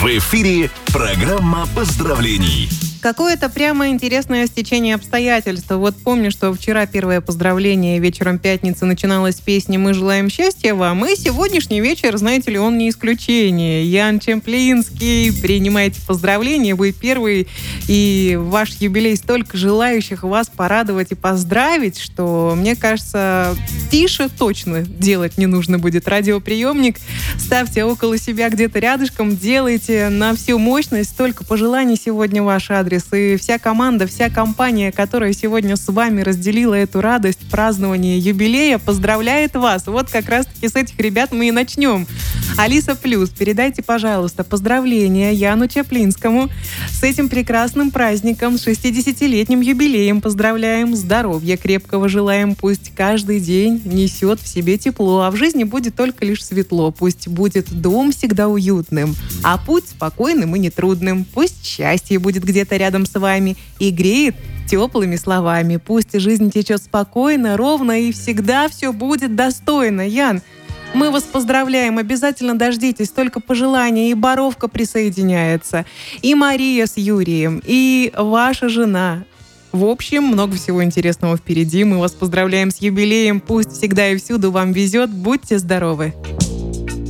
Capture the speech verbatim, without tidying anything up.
В эфире программа поздравлений. Какое-то прямо интересное стечение обстоятельств. Вот помню, что вчера первое поздравление вечером пятницы начиналось с песни «Мы желаем счастья вам», и сегодняшний вечер, знаете ли, он не исключение. Ян Чемплинский, принимайте поздравления, вы первый, и в ваш юбилей столько желающих вас порадовать и поздравить, что, мне кажется, тише точно делать не нужно будет. Радиоприемник ставьте около себя где-то рядышком, делайте на всю мощность, столько пожеланий сегодня в ваш адрес. И вся команда, вся компания, которая сегодня с вами разделила эту радость празднования юбилея, поздравляет вас. Вот как раз-таки с этих ребят мы и начнем. Алиса Плюс, передайте, пожалуйста, поздравления Яну Чаплинскому с этим прекрасным праздником, с шестидесятилетним юбилеем поздравляем, здоровья крепкого желаем, пусть каждый день несет в себе тепло, а в жизни будет только лишь светло, пусть будет дом всегда уютным, а путь спокойным и нетрудным, пусть счастье будет где-то рядом с вами и греет теплыми словами, пусть жизнь течет спокойно, ровно и всегда все будет достойно. Ян, мы вас поздравляем, обязательно дождитесь, только пожелания, и Боровка присоединяется, и Мария с Юрием, и ваша жена. В общем, много всего интересного впереди. Мы вас поздравляем с юбилеем, пусть всегда и всюду вам везет, будьте здоровы.